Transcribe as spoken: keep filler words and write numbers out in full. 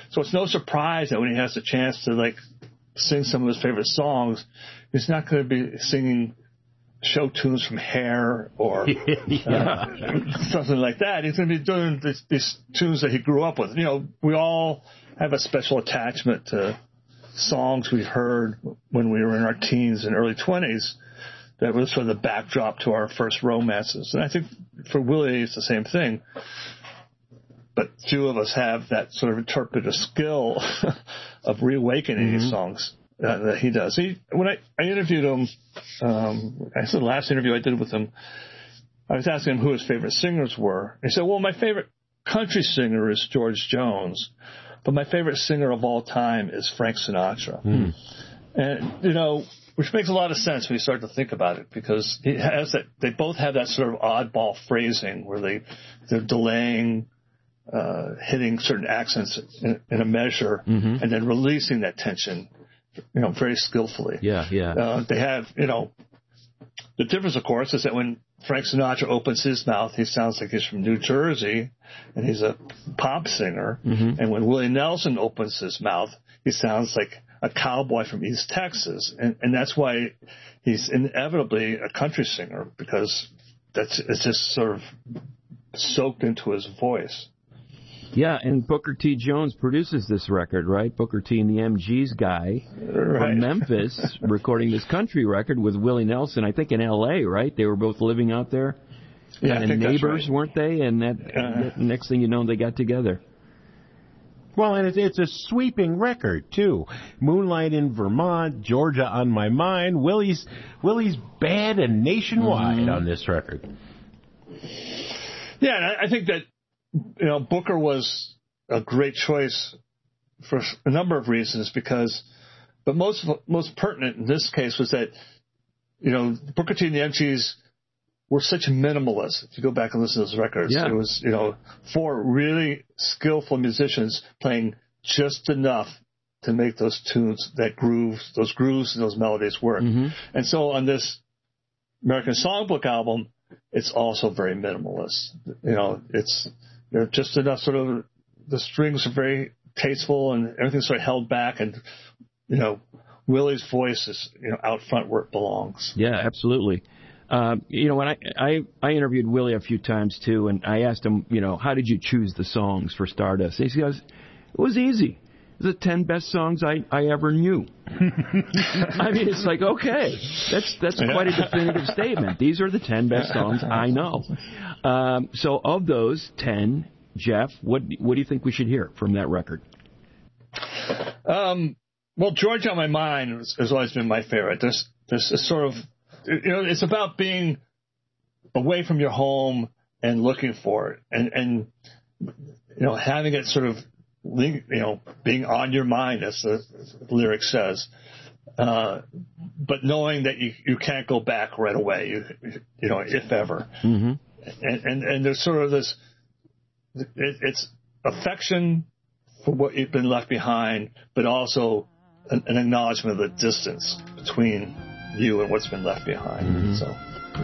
So it's no surprise that when he has the chance to like sing some of his favorite songs, he's not going to be singing show tunes from Hair or yeah. uh, something like that. He's going to be doing these, these tunes that he grew up with. You know, we all have a special attachment to songs we've heard when we were in our teens and early twenties that was sort of the backdrop to our first romances. And I think for Willie, it's the same thing. But few of us have that sort of interpretive skill of reawakening mm-hmm. these songs uh, that he does. He, when I, I interviewed him, um, I said the last interview I did with him, I was asking him who his favorite singers were. He said, well, my favorite country singer is George Jones, but my favorite singer of all time is Frank Sinatra. Mm. And, you know, which makes a lot of sense when you start to think about it, because he has that, they both have that sort of oddball phrasing where they, they're delaying Uh, hitting certain accents in, in a measure mm-hmm. and then releasing that tension, you know, very skillfully. Yeah, yeah. Uh, they have, you know, the difference, of course, is that when Frank Sinatra opens his mouth, he sounds like he's from New Jersey and he's a pop singer. Mm-hmm. And when Willie Nelson opens his mouth, he sounds like a cowboy from East Texas. And, and that's why he's inevitably a country singer, because that's, it's just sort of soaked into his voice. Yeah, and Booker T. Jones produces this record, right? Booker T. and the M Gs guy right. from Memphis recording this country record with Willie Nelson, I think in L A, right? They were both living out there. Yeah, and neighbors, right. weren't they? And that, uh, that next thing you know, they got together. Well, and it's, it's a sweeping record, too. Moonlight in Vermont, Georgia on My Mind, Willie's Willie's bad and nationwide mm-hmm. on this record. Yeah, and I, I think that you know, Booker was a great choice for a number of reasons, because, but most most pertinent in this case was that, you know, Booker T and the M Gs were such minimalists. If you go back and listen to those records, yeah. it was, you know, four really skillful musicians playing just enough to make those tunes, that grooves, those grooves and those melodies work. Mm-hmm. And so on this American Songbook album, it's also very minimalist. You know, it's, you know, just enough sort of, the strings are very tasteful and everything's sort of held back, and, you know, Willie's voice is, you know, out front where it belongs. Yeah, absolutely. Uh, you know, when I, I I interviewed Willie a few times too, and I asked him, you know, how did you choose the songs for Stardust? And he goes, it was easy. It was the ten best songs I, I ever knew. I mean, it's like, okay, that's that's quite a definitive statement. These are the ten best songs I know. Um, so of those ten, Jeff, what what do you think we should hear from that record? Um, well, George on My Mind has, has always been my favorite. There's there's a sort of, you know, it's about being away from your home and looking for it, and and you know, having it sort of, you know, being on your mind, as the, as the lyric says, uh, but knowing that you, you can't go back right away, you, you know, if ever. Mm-hmm. And, and and there's sort of this, it, it's affection for what you've been left behind, but also an, an acknowledgement of the distance between you and what's been left behind. Mm-hmm. So.